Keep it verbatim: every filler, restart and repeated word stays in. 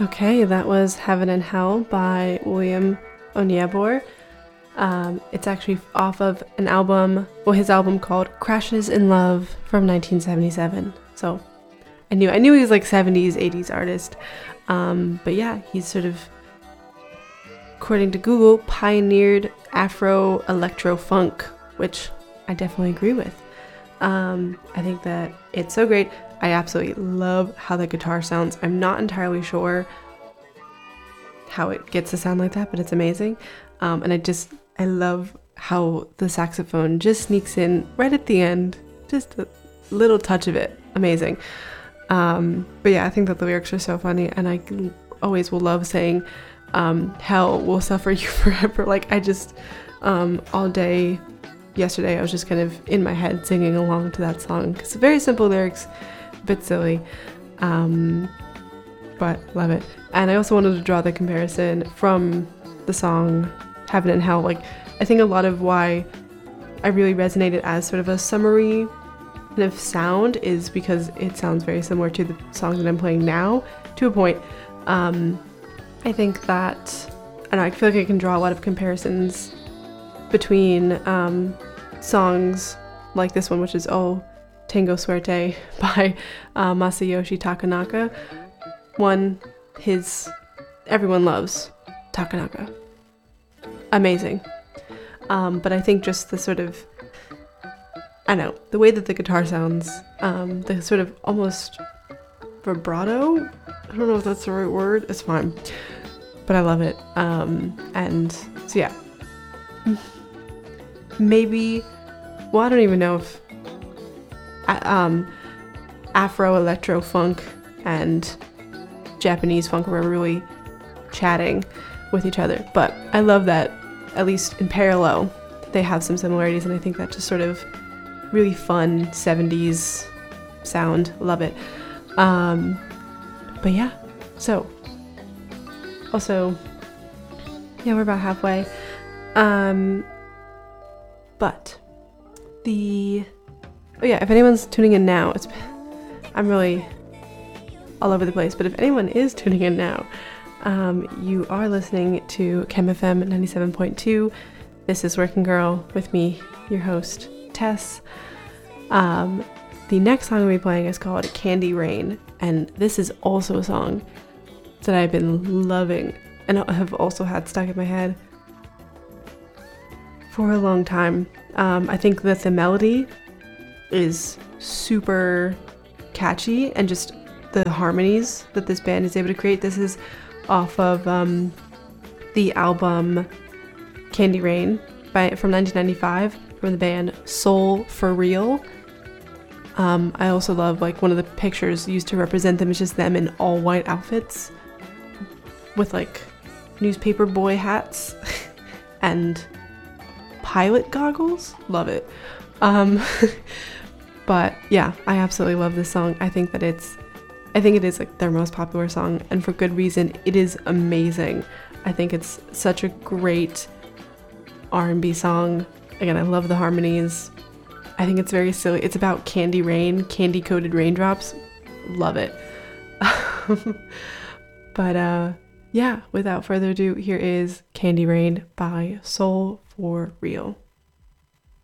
Okay, that was Heaven and Hell by William Onyeabor. Um, it's actually off of an album, well, his album called Crashes in Love from nineteen seventy-seven. So I knew I knew he was like seventies, eighties artist. Um, but yeah, he's sort of, according to Google, pioneered Afro electro funk, which I definitely agree with. Um, I think that it's so great. I absolutely love how the guitar sounds. I'm not entirely sure how it gets to sound like that, but it's amazing. Um, and I just, I love how the saxophone just sneaks in right at the end. Just a little touch of it. Amazing. Um, but yeah, I think that the lyrics are so funny, and I always will love saying, um, hell will suffer you forever. Like, I just, um, all day yesterday, I was just kind of in my head singing along to that song. It's very simple lyrics, a bit silly, um, but love it. And I also wanted to draw the comparison from the song Heaven and Hell. Like, I think a lot of why I really resonated as sort of a summary kind of sound is because it sounds very similar to the songs that I'm playing now, to a point. Um, I think that, I don't know, I feel like I can draw a lot of comparisons between um, songs like this one, which is Oh Tengo Suerte by uh, Masayoshi Takanaka. One, his, everyone loves Takanaka. Amazing. Um, but I think just the sort of, I don't know, the way that the guitar sounds, um, the sort of almost vibrato, I don't know if that's the right word, it's fine, but I love it. Um, and so yeah, maybe, well, I don't even know if um, Afro electro funk and Japanese funk were really chatting with each other, but I love that at least in parallel they have some similarities, and I think that just sort of really fun seventies sound. Love it. Um, but yeah, so also, yeah, we're about halfway. Um, but the, oh yeah, if anyone's tuning in now, it's, I'm really all over the place, but if anyone is tuning in now, um, you are listening to Chem F M ninety-seven point two. This is Working Girl with me, your host, Tess. Um, the next song we'll be playing is called Candy Rain, and this is also a song that I've been loving and have also had stuck in my head for a long time. Um, I think that the melody is super catchy, and just the harmonies that this band is able to create. This is off of um, the album Candy Rain by from nineteen ninety-five from the band Soul for Real. Um, I also love, like, one of the pictures used to represent them is just them in all white outfits with like newspaper boy hats and pilot goggles. Love it. Um, but yeah, I absolutely love this song. I think that it's, I think it is like their most popular song, and for good reason. It is amazing. I think it's such a great R and B song. Again, I love the harmonies. I think it's very silly. It's about candy rain, candy coated raindrops. Love it. But uh, yeah, without further ado, here is Candy Rain by Soul for Real.